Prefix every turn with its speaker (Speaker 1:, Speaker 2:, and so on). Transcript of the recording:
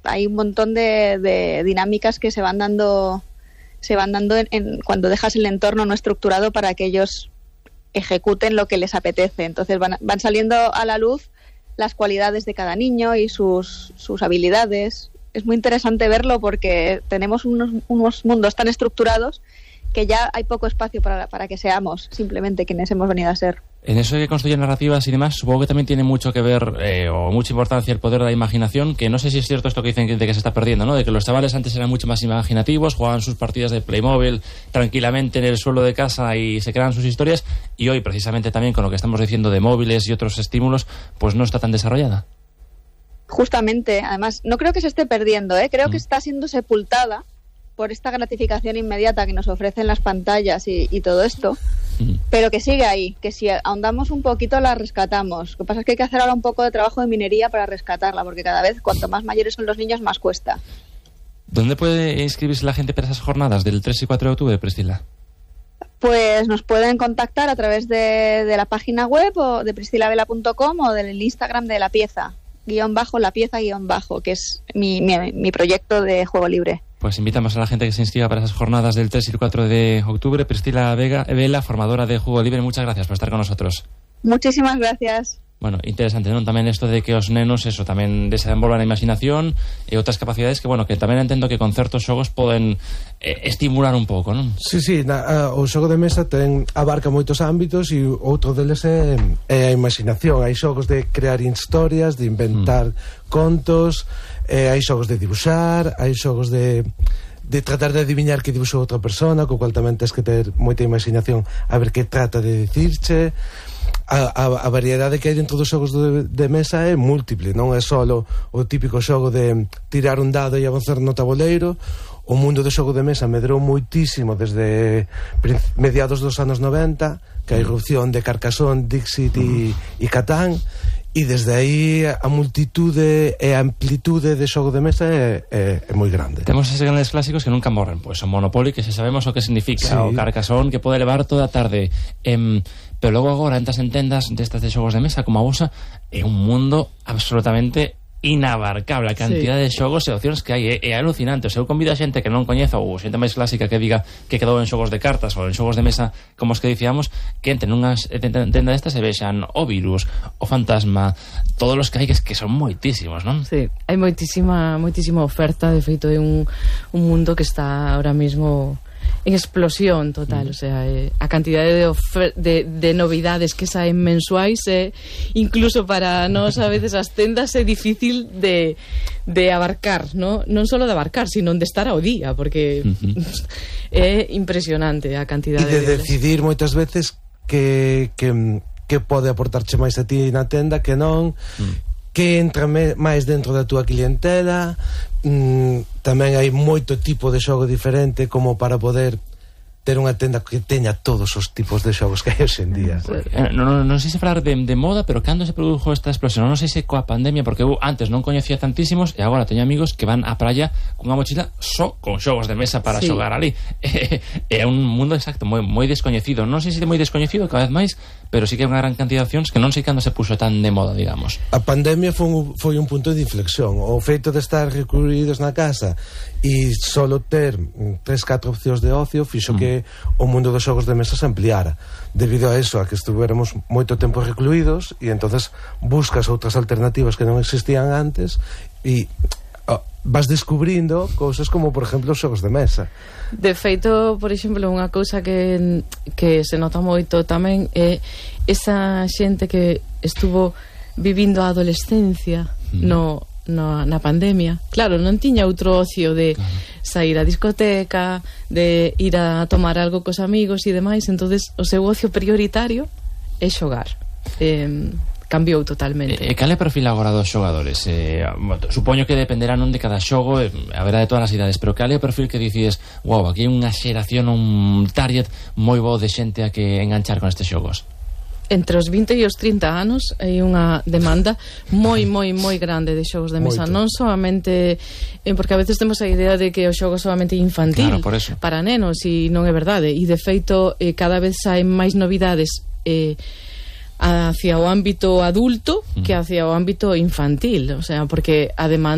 Speaker 1: hay un montón de dinámicas que se van dando cuando dejas el entorno no estructurado para que ellos ejecuten lo que les apetece. Entonces van saliendo a la luz las cualidades de cada niño y sus habilidades. Es muy interesante verlo porque tenemos unos mundos tan estructurados que ya hay poco espacio para que seamos simplemente quienes hemos venido a ser.
Speaker 2: En eso de que construyen narrativas y demás, supongo que también tiene mucho que ver o mucha importancia el poder de la imaginación, que no sé si es cierto esto que dicen de que se está perdiendo, ¿no? De que los chavales antes eran mucho más imaginativos, jugaban sus partidas de Playmobil tranquilamente en el suelo de casa y se creaban sus historias, y hoy precisamente también con lo que estamos diciendo de móviles y otros estímulos, pues no está tan desarrollada.
Speaker 1: Justamente, además, no creo que se esté perdiendo, creo que está siendo sepultada por esta gratificación inmediata que nos ofrecen las pantallas y todo esto, pero que sigue ahí, que si ahondamos un poquito la rescatamos. Lo que pasa es que hay que hacer ahora un poco de trabajo de minería para rescatarla, porque cada vez, cuanto más mayores son los niños, más cuesta.
Speaker 2: ¿Dónde puede inscribirse la gente para esas jornadas del 3 y 4 de octubre, Priscila?
Speaker 1: Pues nos pueden contactar a través de la página web o de priscilavela.com o del Instagram de La Pieza, _La Pieza _, que es mi proyecto de juego libre.
Speaker 2: Pues invitamos a la gente que se inscriba para esas jornadas del 3 y el 4 de octubre. Priscila Vela, formadora de Juego Libre, muchas gracias por estar con nosotros.
Speaker 1: Muchísimas gracias.
Speaker 2: Bueno, interesante, ¿no? Tamén esto de que os nenos, eso, tamén desenvolvan a imaginación e outras capacidades que, bueno, que tamén entendo que con certos xogos poden estimular un pouco, non?
Speaker 3: Sí, o xogo de mesa abarca moitos ámbitos e outro deles é a imaginación. Hai xogos de crear historias, de inventar contos, hai xogos de dibuixar, hai xogos de tratar de adivinar que dibuixou outra persona, co cual tamén tens que ter moita imaginación a ver que trata de dicirche. A variedade que hai dentro dos xogos de mesa é múltiple, non é só o típico xogo de tirar un dado e avanzar no tabuleiro. O mundo do xogo de mesa medrou moitísimo desde mediados dos anos 90, que a irrupción de Carcassonne, Dixit e Catán, e desde aí a multitude e a amplitude de xogo de mesa é moi grande.
Speaker 2: Temos eses grandes clásicos que nunca morren, pois o Monopoly, que xa sabemos o que significa, o Carcassonne, que pode levar toda a tarde, pero logo agora entras en tendas destas de xogos de mesa como a vosa, é un mundo absolutamente inabarcable a cantidad de xogos e opcións que hai, é alucinante. O seu convido a xente que non coñeza ou xente máis clásica que diga que quedou en xogos de cartas ou en xogos de mesa como os que dicíamos, que entren nunhas tendas destas e vexan o Virus, o Fantasma, todos os que hai, que son moitísimos, non?
Speaker 4: Sí, hai moitísima oferta. De feito é un mundo que está ahora mismo en explosión total, o sea, a cantidade de novidades que saen mensuais, incluso para nós a veces as tendas é difícil de abarcar, non só de abarcar, sino de estar ao día, porque é impresionante a cantidade
Speaker 3: e de decidir moitas veces que pode aportarche máis a ti na tenda, que non, que entra máis dentro da túa clientela. Tamén hai moito tipo de xogo diferente como para poder ter unha tenda que teña todos os tipos de xogos que hai hoxe en día.
Speaker 2: Non sei se falar de moda, pero cando se produjo esta explosión? Non sei se coa pandemia, porque eu antes non coñecía tantísimos e agora teño amigos que van á praia cunha mochila só con xogos de mesa para xogar ali. É un mundo exacto, moi descoñecido. Non sei se moi descoñecido cada vez máis, pero sí que hai unha gran cantidad de opcións que non sei cando se puxo tan de moda, digamos.
Speaker 3: A pandemia foi un punto de inflexión. O feito de estar recluídos na casa e solo ter 3-4 opcións de ocio fixo que o mundo dos xogos de mesa se ampliara. Debido a eso, a que estuveramos moito tempo recluídos, e entonces buscas outras alternativas que non existían antes e vas descubrindo cousas como, por exemplo, os xogos de mesa.
Speaker 4: De feito, por exemplo, unha cousa que se nota moito tamén é esa xente que estuvo vivindo a adolescencia na pandemia. Claro, non tiña outro ocio de sair á discoteca, de ir a tomar algo cos amigos e demais, entonces o seu ocio prioritario é xogar. Cambiou totalmente.
Speaker 2: Cal é o perfil agora dos xogadores? Supoño que dependerá non de cada xogo, haberá de todas as idades, pero cal é o perfil que dicides, wow, aquí hai unha xeración, un target moi bo de xente a que enganchar con estes xogos?
Speaker 4: Entre os 20 e os 30 anos hai unha demanda moi grande de xogos de mesa. Non solamente porque a veces temos a idea de que o xogo solamente infantil,
Speaker 2: claro,
Speaker 4: para nenos, e non é verdade. E de feito cada vez saen máis novidades hacia o ámbito adulto que hacia o ámbito infantil, o sea, porque a demanda